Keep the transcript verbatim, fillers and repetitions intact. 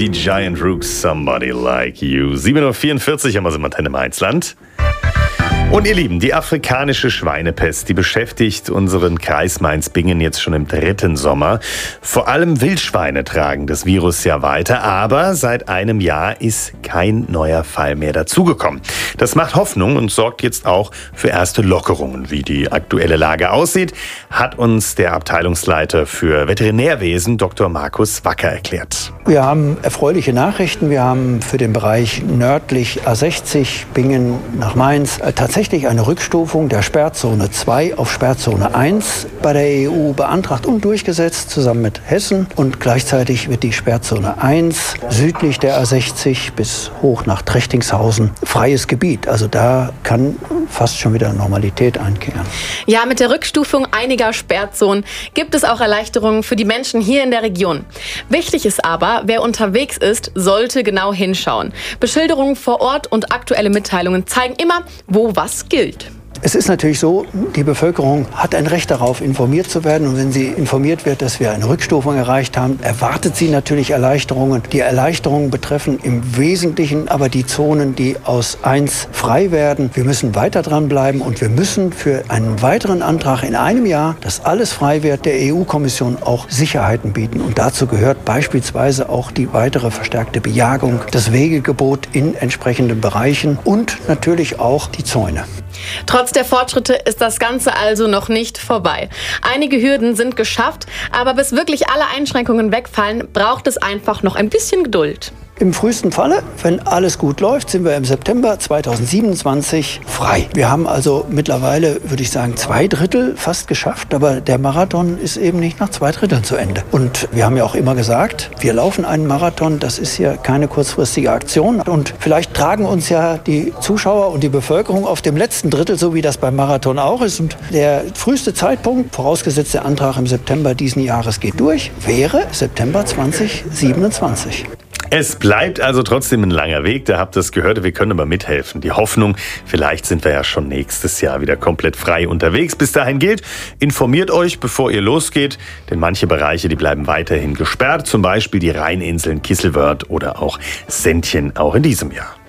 die Giant Rooks, Somebody Like You. sieben Uhr vierundvierzig haben wir im Antenne Mainzland. Und ihr Lieben, die afrikanische Schweinepest, die beschäftigt unseren Kreis Mainz-Bingen jetzt schon im dritten Sommer. Vor allem Wildschweine tragen das Virus ja weiter, aber seit einem Jahr ist kein neuer Fall mehr dazugekommen. Das macht Hoffnung und sorgt jetzt auch für erste Lockerungen. Wie die aktuelle Lage aussieht, hat uns der Abteilungsleiter für Veterinärwesen, Doktor Markus Wacker, erklärt. Wir haben erfreuliche Nachrichten. Wir haben für den Bereich nördlich A sechzig, Bingen nach Mainz, tatsächlich eine Rückstufung der Sperrzone zwei auf Sperrzone eins bei der E U beantragt und durchgesetzt, zusammen mit Hessen. Und gleichzeitig wird die Sperrzone eins südlich der A sechzig bis hoch nach Trechtingshausen freies Gebiet. Also da kann fast schon wieder Normalität einkehren. Ja, mit der Rückstufung einiger Sperrzonen gibt es auch Erleichterungen für die Menschen hier in der Region. Wichtig ist aber, wer unterwegs ist, sollte genau hinschauen. Beschilderungen vor Ort und aktuelle Mitteilungen zeigen immer, wo was gilt. Es ist natürlich so, die Bevölkerung hat ein Recht darauf, informiert zu werden. Und wenn sie informiert wird, dass wir eine Rückstufung erreicht haben, erwartet sie natürlich Erleichterungen. Die Erleichterungen betreffen im Wesentlichen aber die Zonen, die aus eins frei werden. Wir müssen weiter dranbleiben und wir müssen für einen weiteren Antrag in einem Jahr, dass alles frei wird, der E U-Kommission auch Sicherheiten bieten. Und dazu gehört beispielsweise auch die weitere verstärkte Bejagung, das Wegegebot in entsprechenden Bereichen und natürlich auch die Zäune. Trotz der Fortschritte ist das Ganze also noch nicht vorbei. Einige Hürden sind geschafft, aber bis wirklich alle Einschränkungen wegfallen, braucht es einfach noch ein bisschen Geduld. Im frühesten Falle, wenn alles gut läuft, sind wir im September zweitausendsiebenundzwanzig frei. Wir haben also mittlerweile, würde ich sagen, zwei Drittel fast geschafft. Aber der Marathon ist eben nicht nach zwei Dritteln zu Ende. Und wir haben ja auch immer gesagt, wir laufen einen Marathon. Das ist ja keine kurzfristige Aktion. Und vielleicht tragen uns ja die Zuschauer und die Bevölkerung auf dem letzten Drittel, so wie das beim Marathon auch ist. Und der früheste Zeitpunkt, vorausgesetzt der Antrag im September diesen Jahres geht durch, wäre September zweitausendsiebenundzwanzig. Es bleibt also trotzdem ein langer Weg, da habt ihr es gehört, wir können aber mithelfen. Die Hoffnung, vielleicht sind wir ja schon nächstes Jahr wieder komplett frei unterwegs. Bis dahin gilt, informiert euch, bevor ihr losgeht, denn manche Bereiche, die bleiben weiterhin gesperrt, zum Beispiel die Rheininseln Kisselwörth oder auch Sentchen, auch in diesem Jahr.